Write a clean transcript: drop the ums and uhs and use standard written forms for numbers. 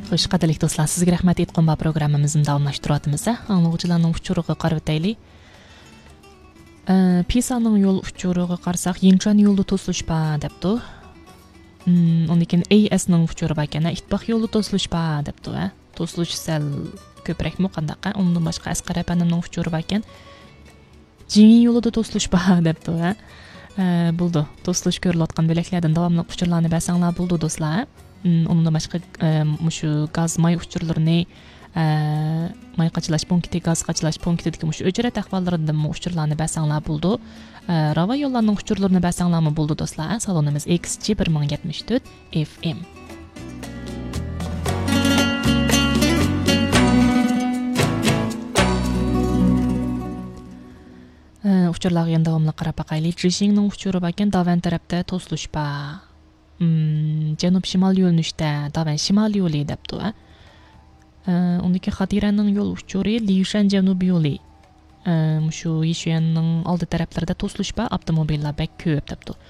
Xo'sh, qadrli do'stlar, sizga rahmat aytgan bu programmamizni davomlashtiryapmiz. Anglag'uchilarning uchuriga qarab aytaylik. Pisaning yo'l uchuriga qarasak, Yinchan yo'lda to'silish bor debdi. Undan keyin ASning uchuri bor ekan, ittifoq yo'lda to'silish bor debdi. To'silish sal ko'prakmi qandaqa? Undan boshqa Asqar apanimning uchuri bor ekan. Jingin yo'lida to'silish bor debdi. Bo'ldi. To'silish ko'rilayotgan bo'laklardan davomli uchurlarni bersanglar bo'ldi do'stlar. Onundan başqa mushu gaz may uchurlarini may qachilash punkti, gaz qachilash punktidagi mushu ücret ahvollaridan uchurlarni bersanglar bo'ldi. Rava yo'llarning uchurlarini bersanglarmi bo'ldi do'stlar. Salonimiz XG 1074 FM. Uchurlarga yana davomli qarab baqaylik. Jishingning uchuri ekan, davan tarafda to'silish bor. Janub-shimol yo'nalishda davan shimol yo'li debdi. Undagi Xatiraning yo'l uchuri Lishan janub yo'li. Shu Yishuyanning oldi taraflarida to'silish bor, avtomobillar bek ko'p debdi.